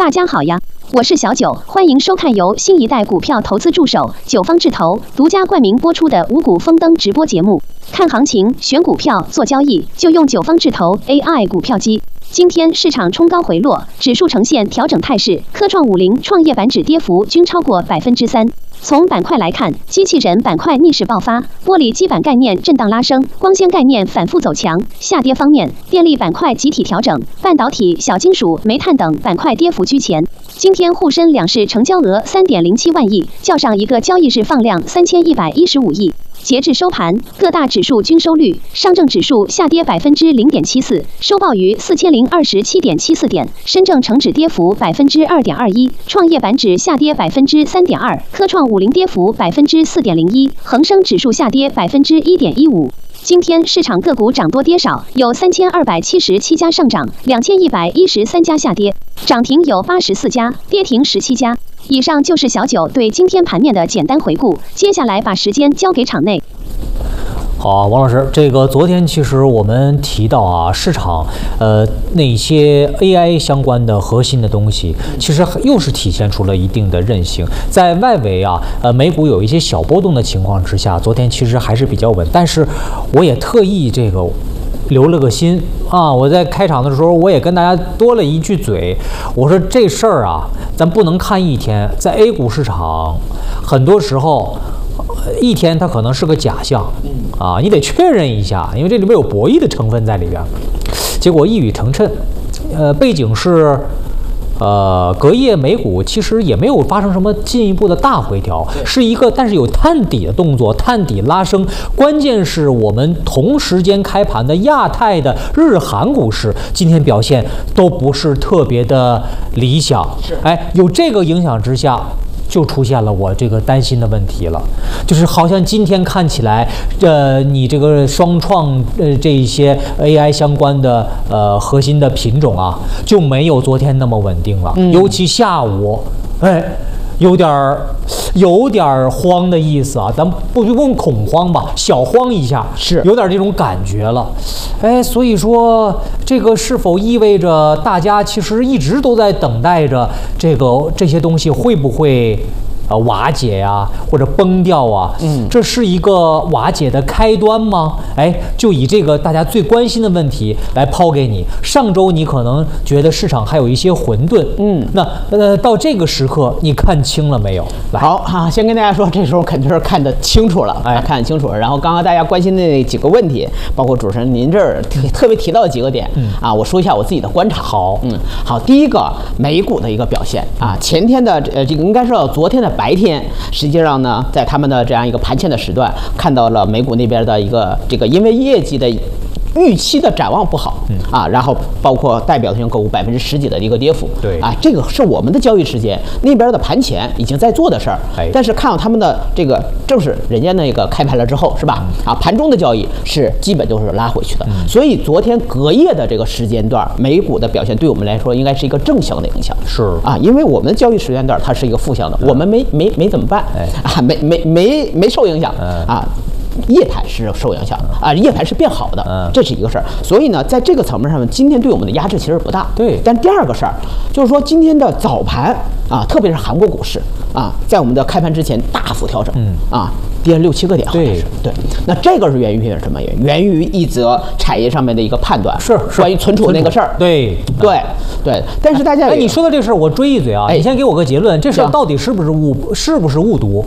大家好呀，我是小九，欢迎收看由新一代股票投资助手九方智投独家冠名播出的五谷丰登直播节目。看行情、选股票、做交易，就用九方智投 AI 股票机。今天市场冲高回落，指数呈现调整态势，科创50、创业板指跌幅均超过3%。从板块来看，机器人板块逆势爆发，玻璃基板概念震荡拉升，光纤概念反复走强。下跌方面，电力板块集体调整，半导体、小金属、煤炭等板块跌幅居前。今天沪深两市成交额3.07万亿，较上一个交易日放量3115亿。截至收盘，各大指数均收绿，上证指数下跌0.74%，收报于4027.74点；深证成指跌幅2.21%，创业板指下跌3.2%，科创50跌幅4.01%，恒生指数下跌1.15%。今天市场个股涨多跌少，有3277家上涨，2113家下跌，涨停有84家，跌停17家。以上就是小九对今天盘面的简单回顾，接下来把时间交给场内。 好，王老师，这个昨天其实我们提到啊，市场那些 AI 相关的核心的东西，其实又是体现出了一定的韧性。在外围啊，美股有一些小波动的情况之下，昨天其实还是比较稳。但是我也特意这个留了个心啊，我在开场的时候我也跟大家多了一句嘴，我说这事儿啊，咱不能看一天，在 A 股市场，很多时候一天它可能是个假象啊，你得确认一下，因为这里边有博弈的成分在里边。结果一语成谶，背景是隔夜美股其实也没有发生什么进一步的大回调，是一个但是有探底的动作，探底拉升。关键是我们同时间开盘的亚太的日韩股市今天表现都不是特别的理想，有这个影响之下，就出现了我这个担心的问题了，就是好像今天看起来，你这个双创这一些 AI 相关的核心的品种啊，就没有昨天那么稳定了，尤其下午，有点慌的意思啊，咱不用恐慌吧，小慌一下，是有点这种感觉了，所以说这个是否意味着大家其实一直都在等待着这些东西会不会瓦解呀，或者崩掉啊？这是一个瓦解的开端吗？就以这个大家最关心的问题来抛给你。上周你可能觉得市场还有一些混沌，那到这个时刻你看清了没有？ 好哈，先跟大家说，这时候肯定是看得清楚了，看得清楚了。然后刚刚大家关心的那几个问题，包括主持人您这儿特别提到的几个点，我说一下我自己的观察。好，第一个美股的一个表现啊，前天的这个应该是昨天的白天，实际上呢，在他们的这样一个盘前的时段，看到了美股那边的一个这个因为业绩的预期的展望不好然后包括代表性个股10%几的一个跌幅，这个是我们的交易时间那边的盘前已经在做的事儿，但是看到他们的这个正是人家那个开盘了之后是吧？盘中的交易是基本都是拉回去的，所以昨天隔夜的这个时间段，美股的表现对我们来说应该是一个正向的影响，因为我们的交易时间段它是一个负向的，我们没怎么办没受影响夜盘是受影响夜盘是变好的，这是一个事儿。所以呢，在这个层面上面，今天对我们的压制其实不大。但第二个事儿就是说，今天的早盘特别是韩国股市在我们的开盘之前大幅调整跌了6-7个点，对。那这个是源于什么？源于一则产业上面的一个判断，是关于存储那个事儿。对。但是大家你说的这事儿，我追一嘴啊，你先给我个结论，这事儿到底是不是误读？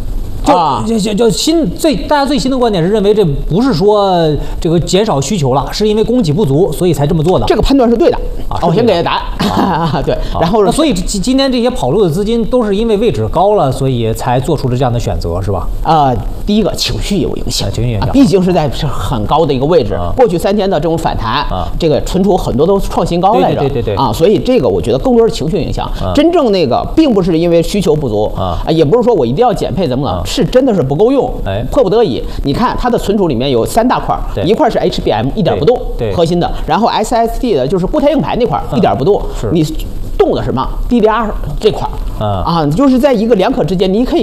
大家最新的观点是认为这不是说这个减少需求了，是因为供给不足，所以才这么做的。 这个判断是对的我先给他答案对，然后所以今天这些跑路的资金都是因为位置高了，所以才做出了这样的选择，是吧？ 第一个情绪有影响，毕竟是在很高的一个位置，过去3天的这种反弹这个存储很多都创新高来着，对所以这个我觉得更多是情绪影响，真正那个并不是因为需求不足也不是说我一定要减配怎么是真的是不够用，迫不得已。你看它的存储里面有3大块，一块是 HBM 一点不动，核心的，然后 SSD 的就是固态硬盘那块一点不动，你动的什么 DDR 这块就是在一个两可之间，你可以